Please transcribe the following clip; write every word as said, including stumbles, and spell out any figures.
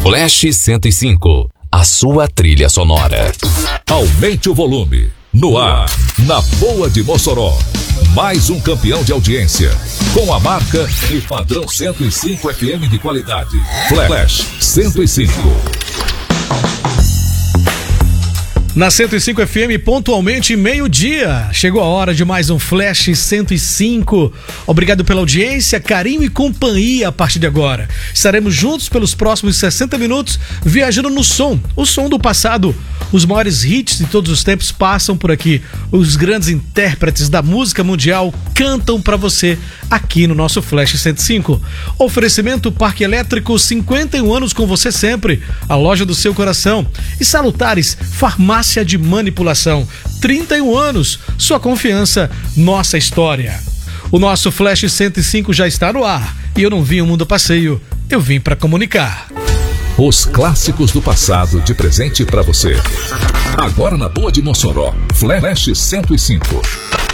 Flash cento e cinco, a sua trilha sonora. Aumente o volume. No ar, na Boa de Mossoró. Mais um campeão de audiência. Com a marca e padrão cento e cinco F M de qualidade. Flash cento e cinco. Na cento e cinco F M, pontualmente meio-dia. Chegou a hora de mais um Flash cento e cinco. Obrigado pela audiência, carinho e companhia a partir de agora. Estaremos juntos pelos próximos sessenta minutos, viajando no som, o som do passado. Os maiores hits de todos os tempos passam por aqui. Os grandes intérpretes da música mundial cantam pra você aqui no nosso Flash cento e cinco. Oferecimento Parque Elétrico, cinquenta e um anos com você sempre. A loja do seu coração. E Salutares, farmácia de manipulação, trinta e um anos, sua confiança, nossa história. O nosso Flash cento e cinco já está no ar e eu não vim o mundo a passeio, eu vim para comunicar. Os clássicos do passado de presente para você. Agora na Boa de Mossoró, Flash cento e cinco.